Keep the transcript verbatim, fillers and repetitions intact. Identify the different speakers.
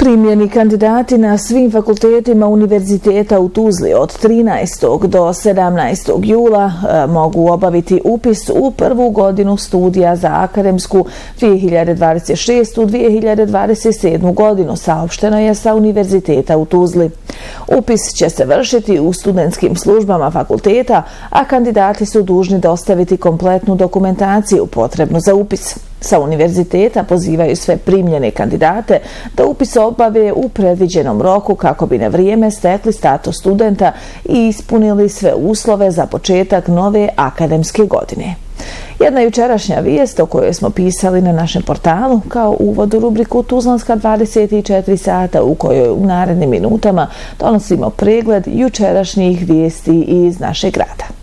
Speaker 1: Primljeni kandidati na svim fakultetima Univerziteta u Tuzli od trinaestog do sedamnaestog jula mogu obaviti upis u prvu godinu studija za akademsku dvije hiljade dvadeset šestu do dvije hiljade dvadeset sedmu godinu, saopšteno je sa Univerziteta u Tuzli. Upis će se vršiti u studentskim službama fakulteta, a kandidati su dužni dostaviti kompletnu dokumentaciju potrebnu za upis. Sa univerziteta pozivaju sve primljene kandidate da upis obave u predviđenom roku kako bi na vrijeme stekli status studenta i ispunili sve uslove za početak nove akademske godine. Jedna jučerašnja vijest o kojoj smo pisali na našem portalu kao uvod u rubriku Tuzlanska dvadeset četiri sata, u kojoj u narednim minutama donosimo pregled jučerašnjih vijesti iz našeg grada.